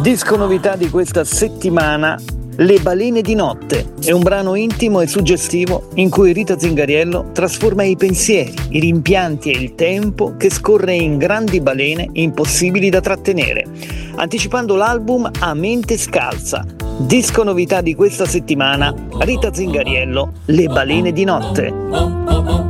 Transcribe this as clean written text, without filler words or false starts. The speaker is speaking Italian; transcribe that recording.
Disco novità di questa settimana, Le balene di notte. È un brano intimo e suggestivo in cui Rita Zingariello trasforma i pensieri, i rimpianti e il tempo che scorre in grandi balene impossibili da trattenere, anticipando l'album A mente scalza. Disco novità di questa settimana, Rita Zingariello, Le balene di notte.